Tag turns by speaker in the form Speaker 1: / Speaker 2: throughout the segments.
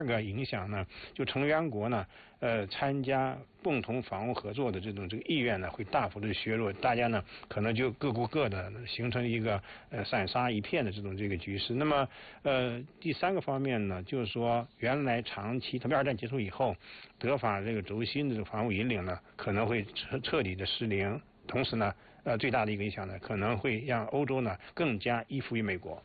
Speaker 1: 个影响呢，就成员国呢，参加共同防务合作的这个意愿呢，会大幅的削弱，大家呢可能就各顾各的，形成一个散沙一片的这个局势。那么第三个方面呢，就是说原来长期，特别二战结束以后，德法这个轴心的这个防务引领呢，可能会彻底的失灵。同时呢，最大的一个影响呢，可能会让欧洲呢更加依附于美国。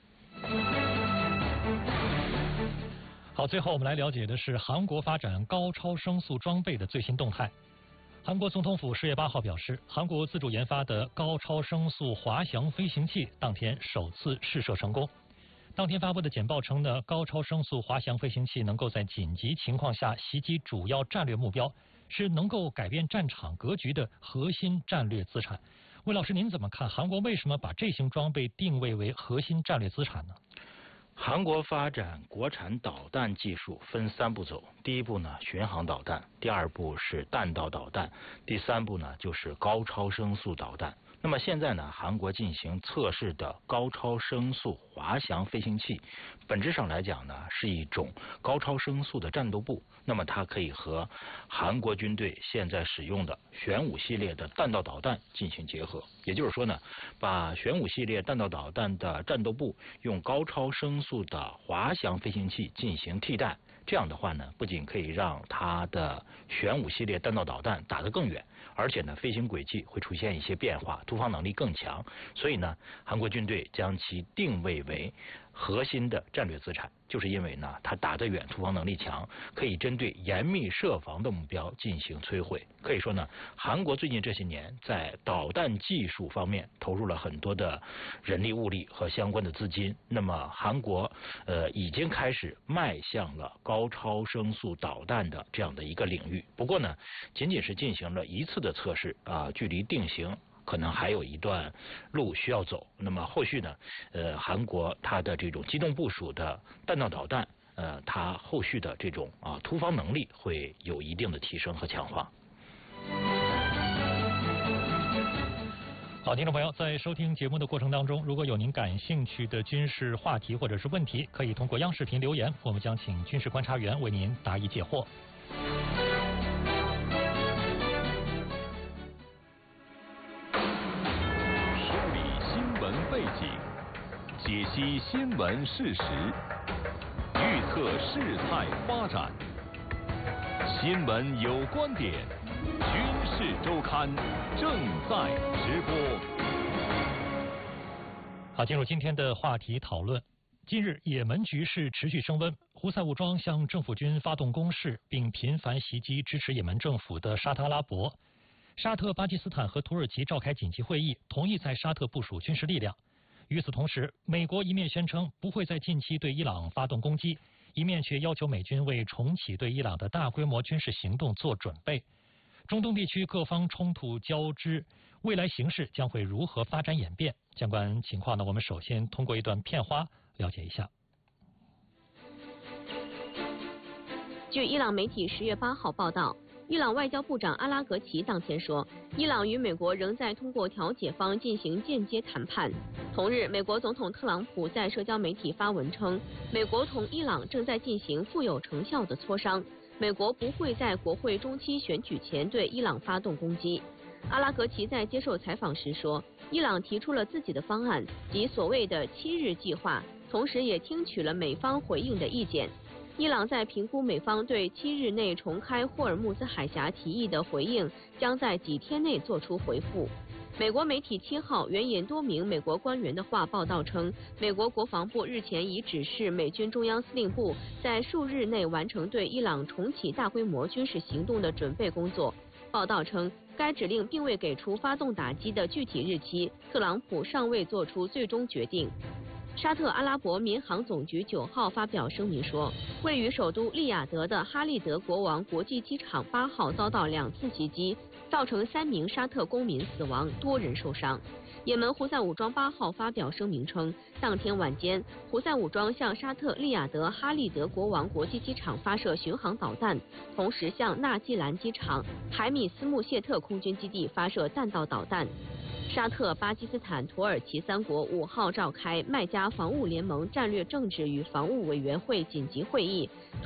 Speaker 2: 好，最后我们来了解的是韩国发展高超声速装备的最新动态。韩国总统府10月8号表示，韩国自主研发的高超声速滑翔飞行器当天首次试射成功。当天发布的简报称呢，高超声速滑翔飞行器能够在紧急情况下袭击主要战略目标，是能够改变战场格局的核心战略资产。魏老师，您怎么看韩国为什么把这型装备定位为核心战略资产呢？
Speaker 3: 韩国发展国产导弹技术分3步走，第一步呢巡航导弹，第2步是弹道导弹，第3步呢就是高超声速导弹。那么现在呢，韩国进行测试的高超声速滑翔飞行器，本质上来讲呢，是一种高超声速的战斗部。那么它可以和韩国军队现在使用的玄武系列的弹道导弹进行结合。也就是说呢，把玄武系列弹道导弹的战斗部用高超声速的滑翔飞行器进行替代。这样的话呢，不仅可以让它的玄武系列弹道导弹打得更远，而且呢，飞行轨迹会出现一些变化，突防能力更强。所以呢，韩国军队将其定位为核心的战略资产，就是因为呢，它打得远，突防能力强，可以针对严密设防的目标进行摧毁。可以说呢，韩国最近这些年在导弹技术方面投入了很多的人力物力和相关的资金。那么韩国已经开始迈向了高超声速导弹的这样的一个领域。不过呢，仅仅是进行了1次的测试距离定型可能还有一段路需要走。那么后续呢，韩国它的这种机动部署的弹道导弹，它后续的这种突防能力会有一定的提升和强化。
Speaker 2: 好，听众朋友，在收听节目的过程当中，如果有您感兴趣的军事话题或者是问题，可以通过央视频留言，我们将请军事观察员为您答疑解惑。
Speaker 4: 梳理新闻背景，解析新闻事实，预测事态发展。新闻有观点，军事周刊正在直播。
Speaker 2: 好，进入今天的话题讨论。近日，也门局势持续升温，胡塞武装向政府军发动攻势，并频繁袭击支持也门政府的沙特阿拉伯。沙特、巴基斯坦和土耳其召开紧急会议，同意在沙特部署军事力量。与此同时，美国一面宣称不会在近期对伊朗发动攻击，一面却要求美军为重启对伊朗的大规模军事行动做准备。中东地区各方冲突交织，未来形势将会如何发展演变？相关情况呢，我们首先通过一段片花了解一下。
Speaker 5: 据伊朗媒体10月8号报道，伊朗外交部长阿拉格齐当天说，伊朗与美国仍在通过调解方进行间接谈判。同日，美国总统特朗普在社交媒体发文称，美国同伊朗正在进行富有成效的磋商，美国不会在国会中期选举前对伊朗发动攻击。阿拉格齐在接受采访时说，伊朗提出了自己的方案，即所谓的7日计划，同时也听取了美方回应的意见。伊朗在评估美方对7日内重开霍尔木兹海峡提议的回应，将在几天内做出回复。美国媒体7号援引多名美国官员的话报道称，美国国防部日前已指示美军中央司令部在数日内完成对伊朗重启大规模军事行动的准备工作。报道称，该指令并未给出发动打击的具体日期，特朗普尚未做出最终决定。沙特阿拉伯民航总局9号发表声明说，位于首都利雅得的哈利德国王国际机场8号遭到2次袭击，造成3名沙特公民死亡，多人受伤。也门胡塞武装8号发表声明称，当天晚间，胡塞武装向沙特利雅得哈利德国王国际机场发射巡航导弹，同时向纳季兰机场、海米斯穆谢特空军基地发射弹道导弹。 沙特、巴基斯坦、土耳其3国5号召开麦加防务联盟战略政治与防务委员会紧急会议。